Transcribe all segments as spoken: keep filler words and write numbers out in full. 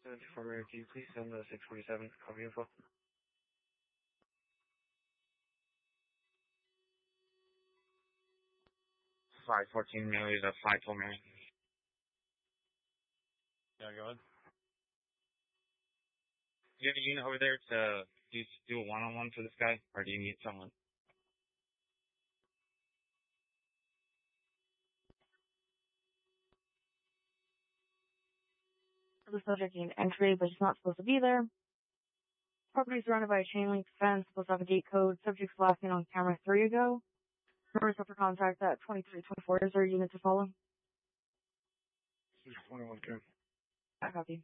seven two four, can you please send the six forty-seven copy info? five fourteen Mary, the five twelve Mary. Yeah, go ahead. Do you have a unit over there to do, do a one-on-one for this guy, or do you need someone? The subject gained entry, but he's not supposed to be there. Property surrounded by a chain link fence, supposed to have a gate code. Subject's last seen on camera three ago. Numbers up for contact at twenty-three twenty-four. Is there a unit to follow? twenty-one, okay. I copy.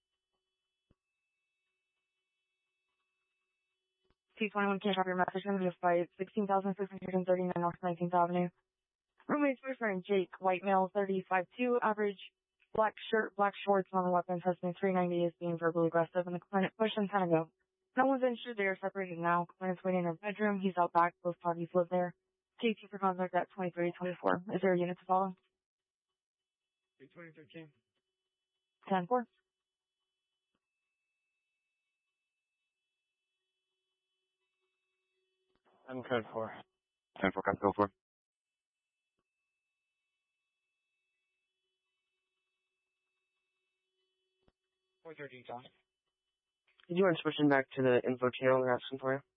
T twenty-one, can't copy your message. I'm just by sixteen thousand six hundred thirty-nine North nineteenth Avenue. Roommate's first name, Jake, white male, thirty-five two, average, black shirt, black shorts, non-weapon, testing three ninety is being verbally aggressive, and the client pushed and kind of go. No one's injured, they are separated now. Client's waiting in her bedroom, he's out back, both parties live there. T T for contact at twenty-three twenty-four. Is there a unit to follow? T twenty thirteen. ten four. I'm code four. ten four, copy, go for. four thirteen, Tom. Did you want to switch in back to the info channel they're asking for you?